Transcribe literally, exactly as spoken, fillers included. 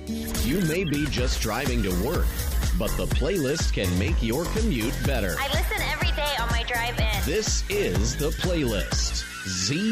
You may be just driving to work, but the playlist can make your commute better. I listen every day on my drive in. This is The Playlist. Z